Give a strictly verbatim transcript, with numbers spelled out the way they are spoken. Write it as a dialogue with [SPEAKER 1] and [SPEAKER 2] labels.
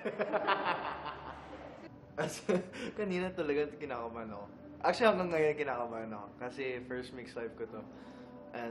[SPEAKER 1] As, kanina talaga kinakabahan ako. Actually, hanggang ngayon kinakabahan ako. Kasi first mix live ko to.